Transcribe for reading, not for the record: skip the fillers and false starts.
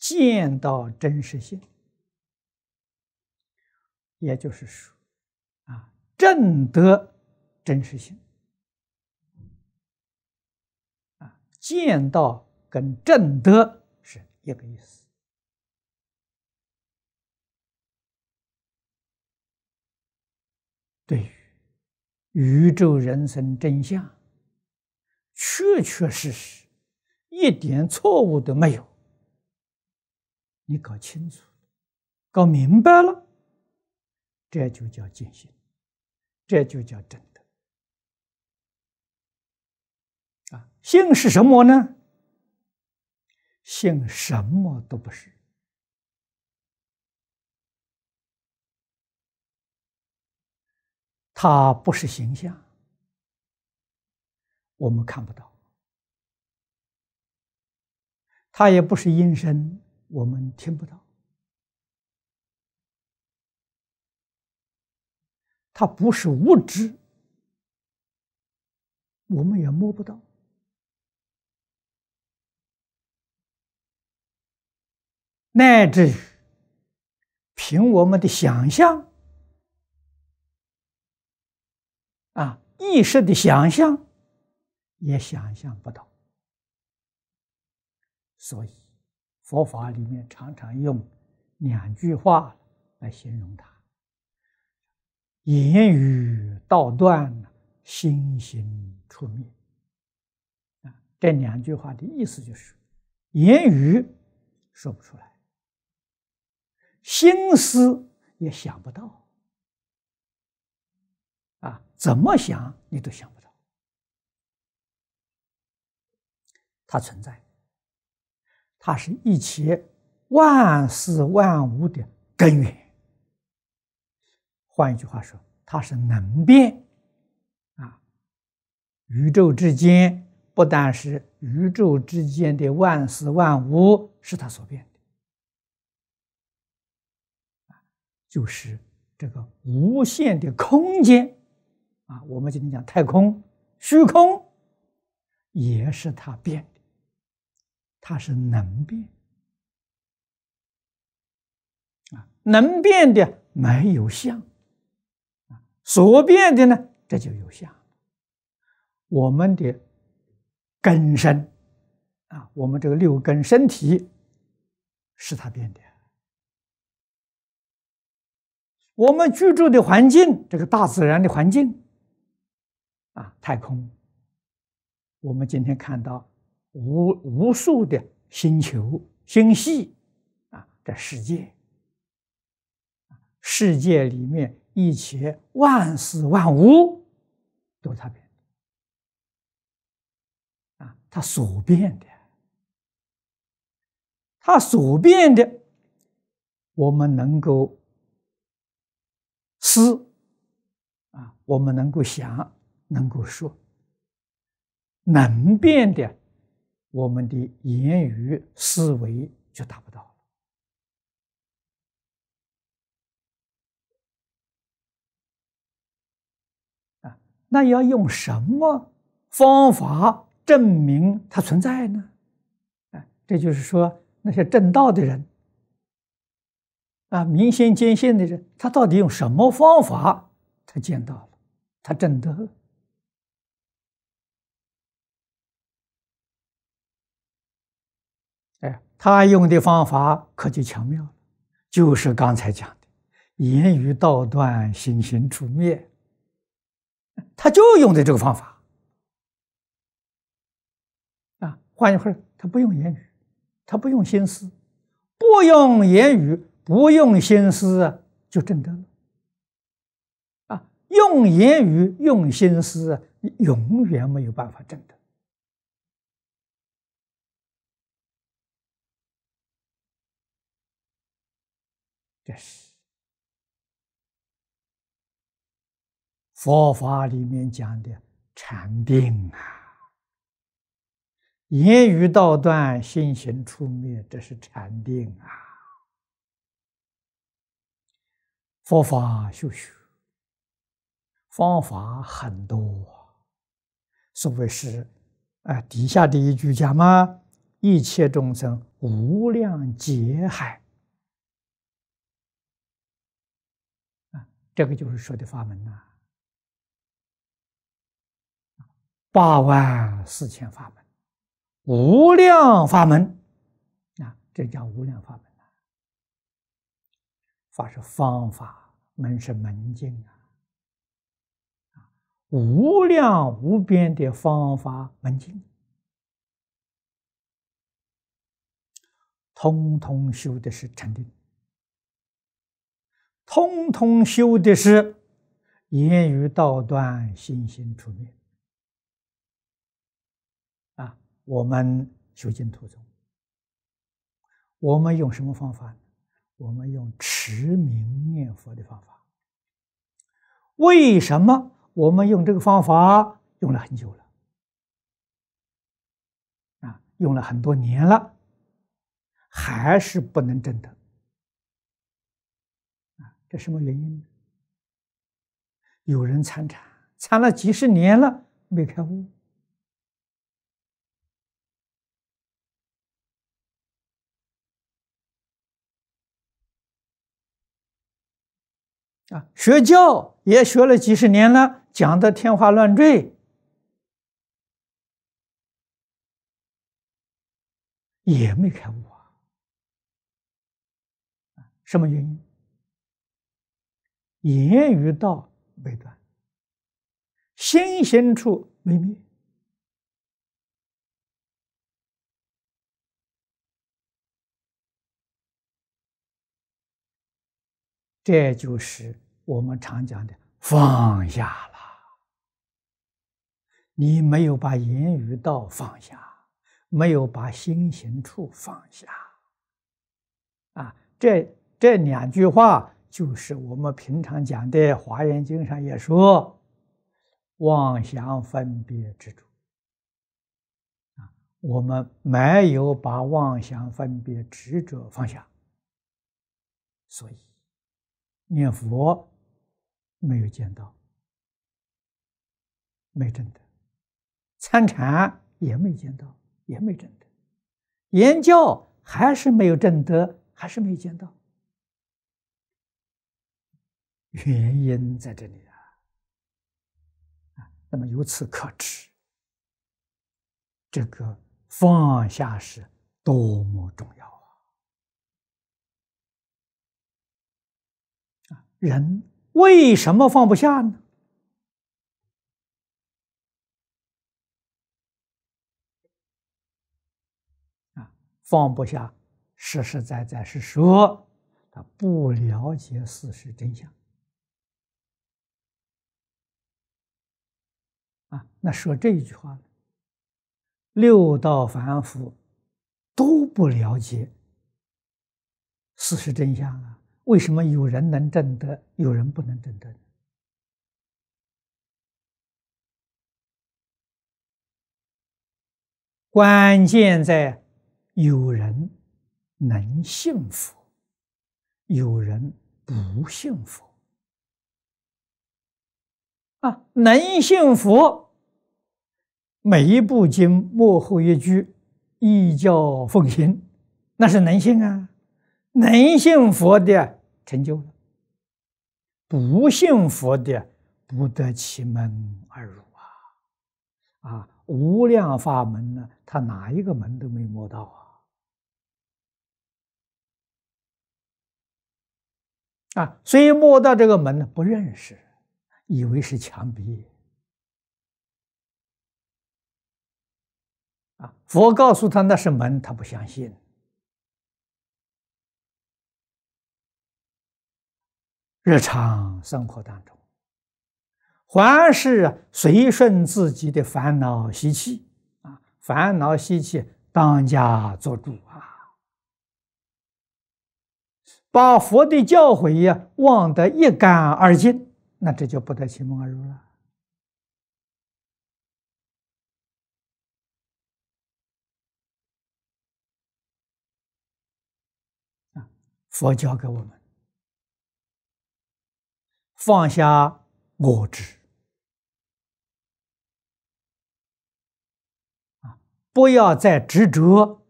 见到真实性，也就是说，证得真实性。见到跟证得是一个意思。对于宇宙人生真相，确确实实，一点错误都没有。你搞清楚，搞明白了，这就叫见性，这就叫证得。性是什么呢？性什么都不是。它不是形象，我们看不到；它也不是音声，我们听不到；它不是物质，我们也摸不到。乃至于凭我们的想象，意识的想象，也想象不到。所以佛法里面常常用2句话来形容它：言语道断，心行出灭。这2句话的意思就是，言语说不出来，心思也想不到。怎么想你都想不到，它存在，它是一切万事万物的根源。换一句话说，它是能变。宇宙之间不但是宇宙之间的万事万物是它所变的，就是这个无限的空间。我们今天讲太空、虚空，也是它变的，它是能变。能变的没有相，所变的呢，这就有相。我们的根身，我们这个6根身体是它变的。我们居住的环境，这个大自然的环境，太空，我们今天看到无数的星球、星系，这世界里面一切万事万物都是它变的，它所变的，它所变的，我们能够思，我们能够想，能够说。能变的，我们的言语思维就达不到了。那要用什么方法证明它存在呢？这就是说，那些证道的人，明心见性的人，他到底用什么方法他见到了，他证得了？他用的方法可就巧妙了，就是刚才讲的言语道断，心行出灭，他就用的这个方法。换一会儿，他不用言语，他不用心思，不用言语，不用心思，就证得了。用言语，用心思，永远没有办法证得。这是佛法里面讲的禅定言语道断，心行出灭，这是禅定佛法修学方法很多，所谓是底下的一句讲嘛，一切众生无量劫海啊，这个就是说的法门呐，84000法门，无量法门啊，这叫无量法门啊。法是方法，门是门径啊，无量无边的方法门径。通通修的是禅定，通通修的是言语道断，心行处灭啊！我们修净土中，我们用什么方法呢？我们用持名念佛的方法。为什么我们用这个方法用了很久了啊？用了很多年了，还是不能证得啊？这什么原因呢？有人参禅，参了几十年了，没开悟啊，学教也学了几十年了，讲的天花乱坠，也没开悟啊。什么原因？言语道未断，心行处未灭。这就是我们常讲的放下了。你没有把言语道放下，没有把心行处放下啊，这两句话就是我们平常讲的《华严经》上也说妄想分别执着啊，我们没有把妄想分别执着放下，所以念佛没有见到，没证得；参禅也没见到，也没证得；言教还是没有证得，还是没见到。原因在这里啊！那么由此可知，这个放下是多么重要啊！人为什么放不下呢？放不下，实实在在是说他不了解事实真相啊。那说这一句话呢，六道凡夫都不了解事实真相啊。为什么有人能证得，有人不能证得呢？关键在有人能信佛，有人不信佛啊。能信佛，每一部经幕后一句依教奉行，那是能信啊，能信佛的成就了，不信佛的不得其门而入啊！无量法门呢，他哪一个门都没摸到啊！所以摸到这个门呢，不认识，以为是墙壁啊。佛告诉他那是门，他不相信。日常生活当中，凡是随顺自己的烦恼习气啊，烦恼习气当家作主啊，把佛的教诲呀忘得一干二净，那这就不得其门而入了啊！佛教给我们放下我执啊，不要再执着